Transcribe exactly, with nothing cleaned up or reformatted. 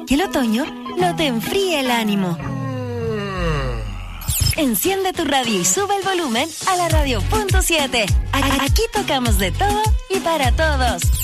y el otoño no te enfríe el ánimo. Enciende tu radio y sube el volumen a la radio punto siete. Aquí tocamos de todo y para todos.